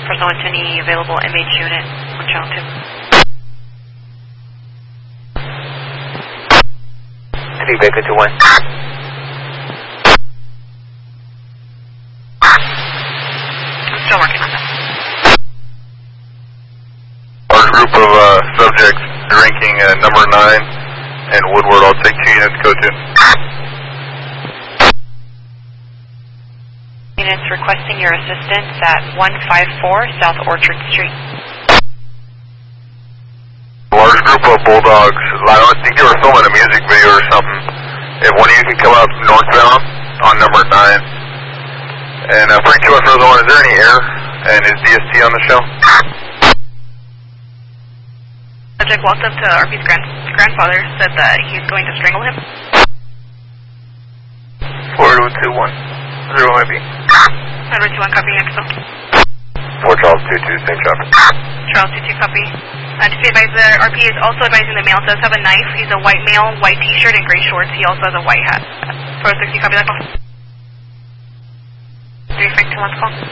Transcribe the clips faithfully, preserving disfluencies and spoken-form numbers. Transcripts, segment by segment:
Pursuant to any available M H unit on channel two. three Baker two one. Still working on that. Large group of uh, subjects drinking uh, number nine and Woodward. I'll take two units, go to. Units requesting your assistance at one five four South Orchard Street. Large group of bulldogs. I don't think they were filming a music video or something. If one of you can come up northbound on number nine. And uh, Frank two one for the one, is there any air? And is D S T on the show? Subject walked up to R P's grand grandfather, said that he's going to strangle him. four two two one. Zero maybe. Edward two one, copy, next one. four Charles two two, same traffic. Charles two two, copy. Uh, to be advised, the R P is also advising the male does have a knife. He's a white male, white t-shirt and gray shorts. He also has a white hat. four oh six, you copy that call? three Frank two one's call.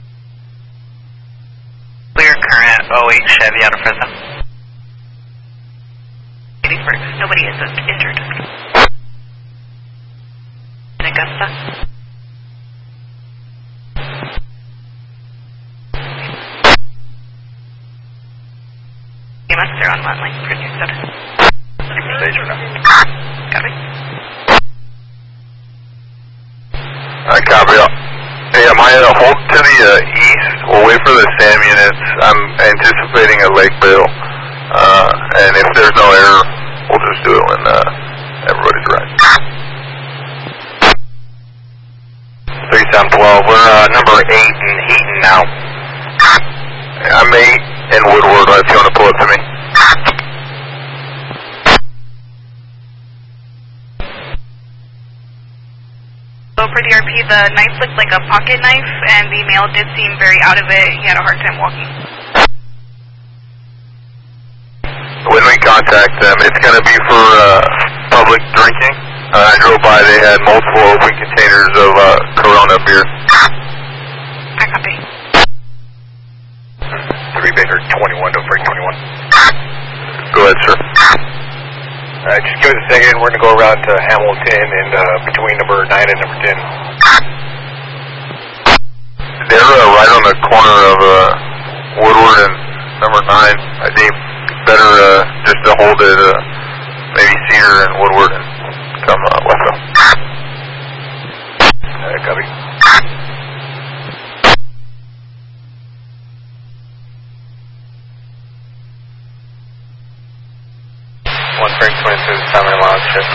Clear current oh eight Chevy out of Fresno. Gettysburg. Nobody is injured. In Augusta. You must they're on one line. Pretty good. Stage or no? Copy. I copy. Hey, am I uh, hold to the uh, east? We'll wait for the SAM units. I'm anticipating a lake bill. Uh, and if there's no air, we'll just do it when uh, everybody's right. three seven twelve, we're uh, number eight in Heaton now. I'm eight in Woodward, if you want to pull up to me. So for the R P, the knife looked like a pocket knife, and the male did seem very out of it. He had a hard time walking. When we contact them, it's going to be for uh, public drinking. Uh, I drove by, they had multiple open containers of uh, Corona beer. I copy. three Baker twenty-one to Frank twenty-one. Go ahead, sir. Alright, just give us a second. We're going to go around to Hamilton and uh, between number nine and number ten. They're uh, right on the corner of uh, Woodward and number nine. I think better uh, just to hold it, uh, maybe Cedar and Woodward and come uh, west up. Alright, copy. one Frank twenty-two, Summer Lounge, check.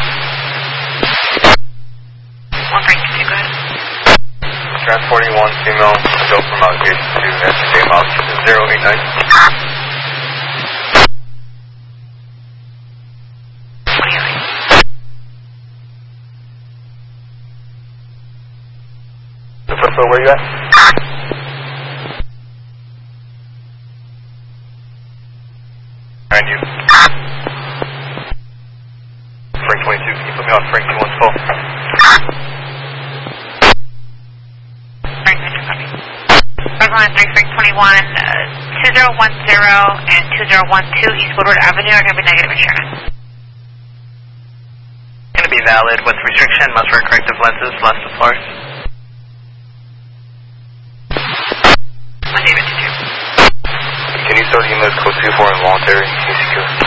One Frank, you go ahead. Transporting one female, go from Alligator to S J Mouse zero eight nine. So where you at? Behind you. Frank twenty-two, can you put me on Frank two one's call? Frank, copy. Brooklyn three Frank twenty-one, uh, two zero one zero and two zero one two East Woodward Avenue are going to be negative insurance. Going to be valid with restriction, must wear corrective lenses, less of floors. David, two two. Can you start units code two four involuntary, secure?